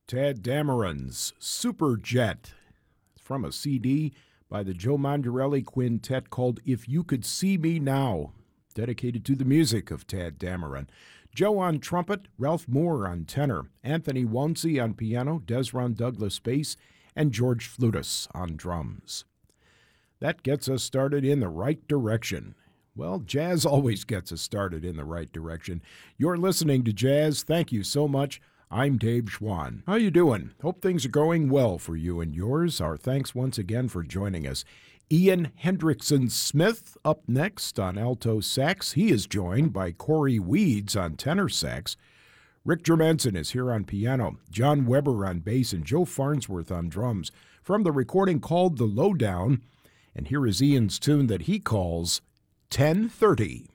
Tadd Dameron's Superjet. It's from a CD by the Joe Mandarelli Quintet called If You Could See Me Now, dedicated to the music of Tadd Dameron. Joe on trumpet, Ralph Moore on tenor, Anthony Wonsey on piano, Desron Douglas bass, and George Flutus on drums. That gets us started in the right direction. Well, jazz always gets us started in the right direction. You're listening to Jazz. Thank you so much. I'm Dave Schwann. How you doing? Hope things are going well for you and yours. Our thanks once again for joining us. Ian Hendrickson-Smith up next on alto sax. He is joined by Corey Weeds on tenor sax. Rick Germanson is here on piano, John Weber on bass, and Joe Farnsworth on drums from the recording called The Lowdown. And here is Ian's tune that he calls 1030.